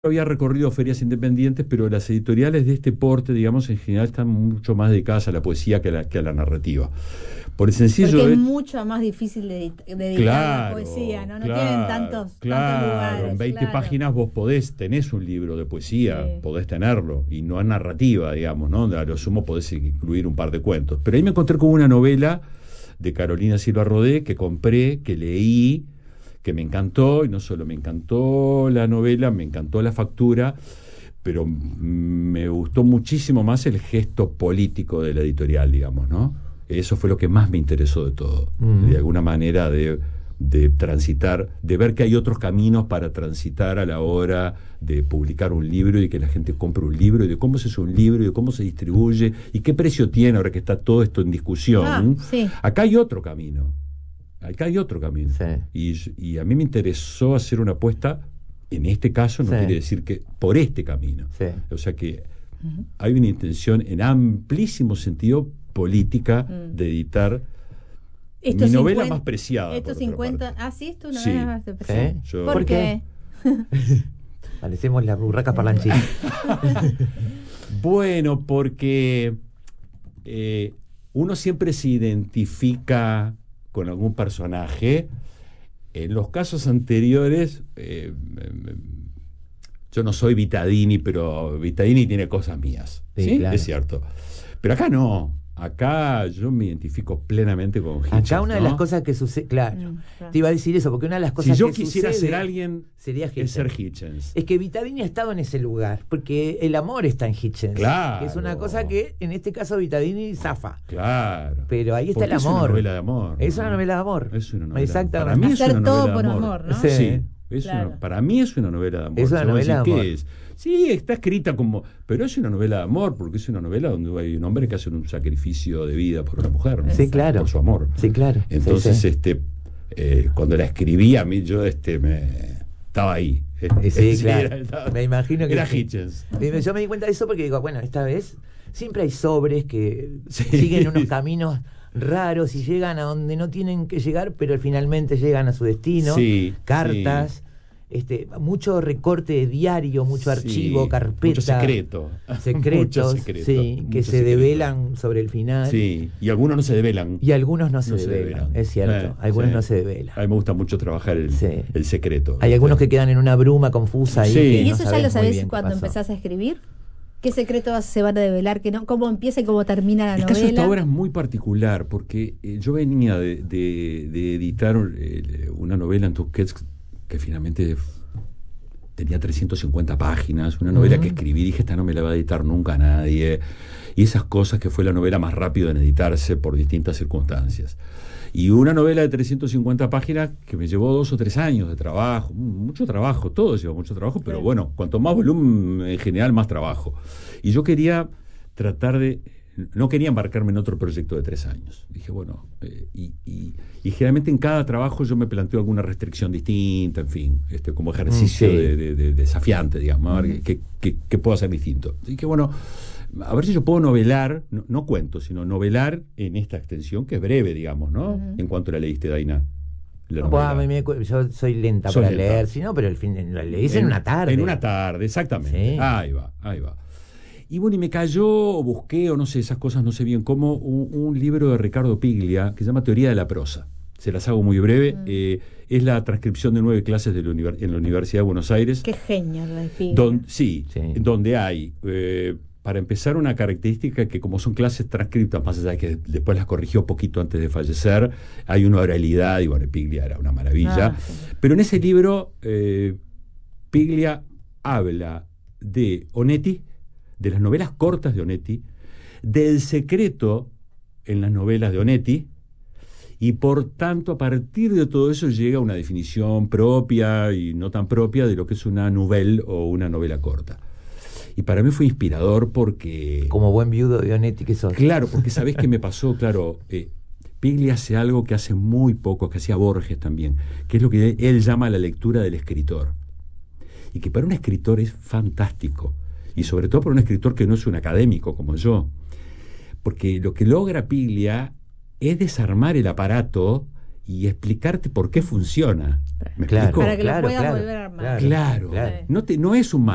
había recorrido ferias independientes, pero las editoriales de este porte, digamos, en general están mucho más dedicadas a la poesía que a la narrativa. Por el sencillo Porque es hecho- mucho más difícil de editar la Claro, poesía, ¿no? No claro, tienen tantos lugares. en 20 claro. páginas vos tenés un libro de poesía, Sí. podés tenerlo, y no es narrativa, digamos, ¿no? A lo sumo podés incluir un par de cuentos. Pero ahí me encontré con una novela de Carolina Silva Rodé que compré, que leí, que me encantó, y no solo me encantó la novela, me encantó la factura, pero me gustó muchísimo más el gesto político de la editorial, digamos, ¿no? Eso fue lo que más me interesó de todo, de alguna manera de transitar, de ver que hay otros caminos para transitar a la hora de publicar un libro y que la gente compre un libro, y de cómo se hace un libro, y de cómo se distribuye, y qué precio tiene ahora que está todo esto en discusión. Sí. Acá hay otro camino. Acá hay otro camino. Sí. Y a mí me interesó hacer una apuesta, en este caso no Sí. quiere decir que por este camino. Sí. O sea que hay una intención en amplísimo sentido política de editar Estos mi novela 50 más preciada. Estos por otra 50. parte. Ah, sí, esto una Sí. vez más de presión. ¿Sí? Yo- ¿Por qué? Parecemos las burracas parlanchín. Bueno, porque uno siempre se identifica con algún personaje. En los casos anteriores, yo no soy Vittadini, pero Vittadini tiene cosas mías. Sí, ¿Sí? claro. Es cierto. Pero acá no. Acá yo me identifico plenamente con Hitchens. Acá una de ¿no? las cosas que sucede, claro, Claro. te iba a decir eso, porque una de las cosas Si yo que quisiera sucede ser alguien, sería es Hitchens. ser Hitchens. Es que Vittadini ha estado en ese lugar, porque el amor está en Hitchens. Claro. Que es una cosa que, en este caso, Vittadini zafa. Claro. Pero ahí está Porque el es una amor. novela de amor. Es ¿no? una novela de amor. Es una novela. Exactamente. Para mí es Hacer una todo novela por de amor, ¿no? Sí. Sí. Claro. Para mí es una novela de amor. Es una Se va a novela decir, de amor. ¿qué es? Sí, está escrita como... Pero es una novela de amor, porque es una novela donde hay un hombre que hace un sacrificio de vida por una mujer, ¿no? Sí, claro. Por su amor. Sí, claro. Entonces, Sí, sí. cuando la escribí, a mí yo estaba ahí. Sí, Sí, claro. Me imagino que era sí. Hitchens. Yo me di cuenta de eso porque digo, bueno, esta vez siempre hay sobres que Sí. siguen unos caminos raros y llegan a donde no tienen que llegar, pero finalmente llegan a su destino. Sí, Cartas, mucho recorte de diario, mucho archivo, Sí, carpeta. mucho secreto. Secretos, Mucho secreto, sí, que mucho se secreto. develan sobre el final. Sí, y algunos no se develan. Y algunos no se No se develan, develan. es cierto. Algunos Sí. no se develan. A mí me gusta mucho trabajar Sí. el secreto. Hay algunos que quedan en una bruma confusa ahí. Sí. que ¿Y no eso ya sabes lo muy sabés bien qué cuando pasó. empezás a escribir? ¿Qué secretos se van a develar? ¿Cómo empieza y cómo termina la El novela? caso de esta obra es muy particular porque yo venía de editar una novela en Tusquets que finalmente tenía 350 páginas, una novela que escribí, dije, esta no me la va a editar nunca nadie, y esas cosas, que fue la novela más rápida en editarse por distintas circunstancias. Y una novela de 350 páginas que me llevó 2 o 3 años de trabajo, mucho trabajo, todo lleva mucho trabajo, pero bueno, cuanto más volumen, en general, más trabajo. Y yo quería no quería embarcarme en otro proyecto de 3 años. Dije, bueno, y generalmente en cada trabajo yo me planteo alguna restricción distinta, en fin, como ejercicio Sí. de desafiante, digamos, a ver qué puedo hacer distinto. Así que bueno, a ver si yo puedo novelar, no cuento, sino novelar en esta extensión, que es breve, digamos, ¿no? En cuanto la leíste, Daina. La Bueno, novela. yo soy lenta Sos para lenta. leer, si no, pero el fin la leís en una tarde. En una tarde, exactamente. Sí. Ahí va. Y bueno, y me cayó, o busqué, o no sé, esas cosas no sé bien cómo, un libro de Ricardo Piglia que se llama Teoría de la prosa. Se las hago muy breve. Es la transcripción de 9 clases en la Universidad de Buenos Aires. Qué genio la de Sí, Sí. donde hay, para empezar, una característica que, como son clases transcriptas, más allá de que después las corrigió poquito antes de fallecer, hay una oralidad, y bueno, Piglia era una maravilla. Sí. Pero en ese libro, Piglia habla de Onetti, de las novelas cortas de Onetti, del secreto en las novelas de Onetti, y por tanto, a partir de todo eso llega a una definición propia y no tan propia de lo que es una nouvelle o una novela corta. Y para mí fue inspirador porque... Como buen viudo de Onetti que sos. Claro, porque ¿sabés qué me pasó? Claro, Piglia hace algo que hace muy poco, que hacía Borges también, que es lo que él llama la lectura del escritor. Y que para un escritor es fantástico. Y sobre todo para un escritor que no es un académico como yo. Porque lo que logra Piglia es desarmar el aparato y explicarte por qué funciona. ¿Me Claro, explico? Para que lo puedas claro, volver a armar. Claro. Claro. No es un